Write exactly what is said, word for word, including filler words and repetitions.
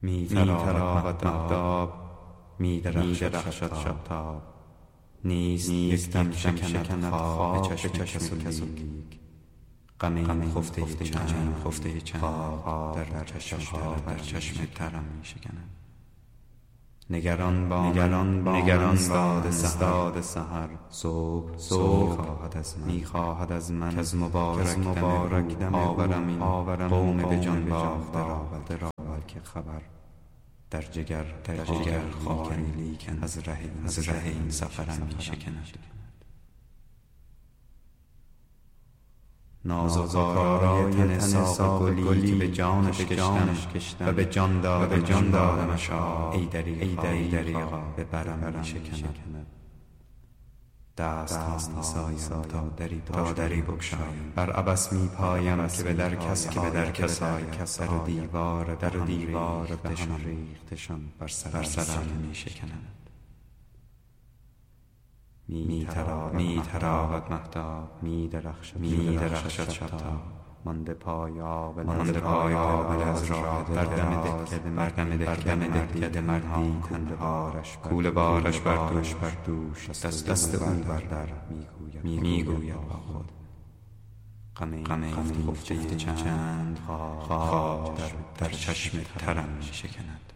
می تراود مهتاب، می درخشد شبتاب. نیست یک دم شکند خواب به چشم کسولیک. غم خفته چند خفته چند در چشم در چشم ترم می شکند. نگران با نگران با نگران باد سحر سحر صبح صبح خواهد از من می خواهد از من از مبارک مبارک دم آورم آورم قوم به جان باخته را که خبر در جگر در جگر خواهی لیکن از ره از ره این سفرم می شکند. ناز و زارای تن ساق گلی که به جانش کشتم و به جان دادم به جان دادمش ای دریغا به برم می شکند. دست ها می سایم تا دری بگشایم، بر عبث می پایم که به در کس که به در کس آیم. در و دیوار در و دیوار بهان ریختشان بر سرم می شکند. می تراود مهتاب، می درخشد شبتاب. مانده پای آبله مانده پای آبله از راه بر دم دهکده مردم دهکده مردی کوله بارش بر دوش بر دوش دست او بر در میگوید با خود غم خفته چند خواب در چشم ترم می شکند.